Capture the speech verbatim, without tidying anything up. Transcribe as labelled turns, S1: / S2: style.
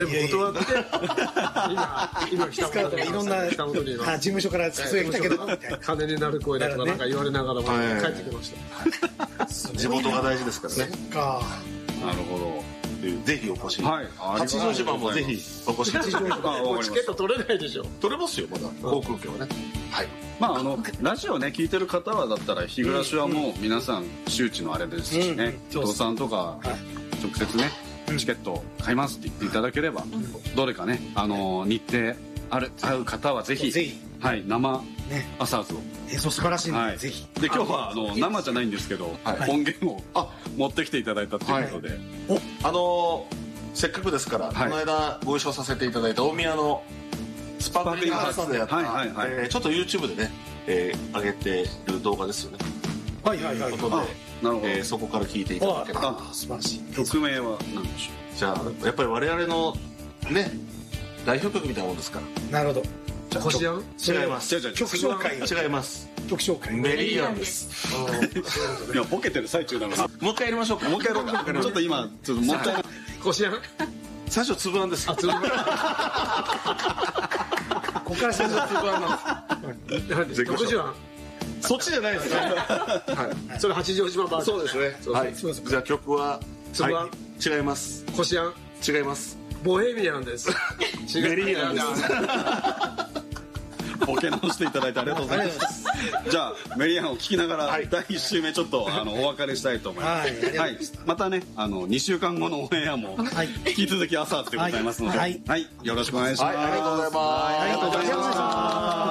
S1: 断って今今来たこと
S2: いろんな事務所から誘いが来たけど
S1: 金になる声だとかなんか言われながらも帰ってきました。
S3: 地元が大事ですからね。
S2: か
S4: なるほど。
S3: ぜひお越し。
S4: はい。
S3: 八丈島もぜひお越し。
S1: 八丈島もうチケット取れないでしょ。
S3: 取れますよまだ航空券はね。はい。
S4: まああのラジオね聞いてる方はだったら日暮らしはもう皆さん周知のあれですしね。伊藤さんとか直接ねチケット買いますって言っていただければどれかねあの日程ある合う方はぜひはい生アサーズを。
S2: 演奏素晴らしいのでぜひ。
S4: で今日はあの生じゃないんですけど音源を持ってきていただいたということで。
S3: あのせっかくですからこの間ご一緒させていただいた大宮のスパークリングハーツでやったちょっと YouTube でね上げてる動画ですよね。
S2: はいはいはい。
S3: なるほど。そこから聞いていただければ。
S2: 素晴らしい。
S4: 曲名は何でしょ
S3: う。じゃあやっぱり我々のね代表曲みたいなもんですから。
S2: なるほど。
S3: じゃあ
S1: 違
S3: う？違います。
S2: 曲紹介
S3: 違います。
S2: 曲紹介。
S3: メリーアンです。
S4: いやボケてる最中なの。
S3: もう一回やりましょうか。
S4: もう一回やろうか。ちょっと今ちょっともったいない。
S1: こしあん。
S3: 最初つぶあんです。
S1: あつぶあん。
S2: ここから最初つぶあん
S1: なんです。六十あん。
S3: そっちじゃないですね。
S1: はい。それ八丈島バージョン。
S3: そうですね。はい。じゃあ曲は
S1: つぶあん。
S3: 違います。
S1: こしあん。
S3: 違います。
S1: ボヘミアンです。
S3: メリーアンです。
S4: ボケ直していただいてありがとうございます。じゃあメリーアンを聞きながらだいいち週目ちょっとあのお別れしたいと思います。はい。またねあのにしゅうかんごのオンエアも引き続き朝でございますので、はいよろしくお願いします。
S3: ありがとうございます。
S2: ありがとうございます。